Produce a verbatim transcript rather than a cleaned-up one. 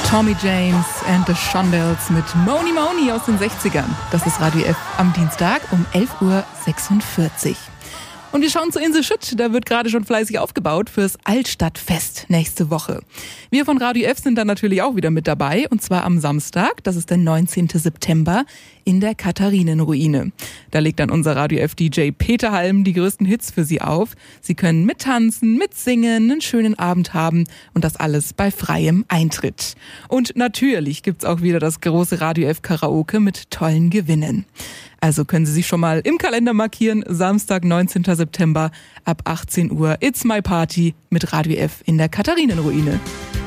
Tommy James and the Shondells mit Moni Moni aus den sechzigern. Das ist Radio F am Dienstag um elf Uhr sechsundvierzig. Und wir schauen zu Insel Schütt, da wird gerade schon fleißig aufgebaut fürs Altstadtfest nächste Woche. Wir von Radio F sind dann natürlich auch wieder mit dabei, und zwar am Samstag, das ist der neunzehnten September, in der Katharinenruine. Da legt dann unser Radio F D J Peter Halm die größten Hits für Sie auf. Sie können mittanzen, mitsingen, einen schönen Abend haben und das alles bei freiem Eintritt. Und natürlich gibt's auch wieder das große Radio F Karaoke mit tollen Gewinnen. Also können Sie sich schon mal im Kalender markieren, Samstag, neunzehnten September ab achtzehn Uhr. It's My Party mit Radio F in der Katharinenruine.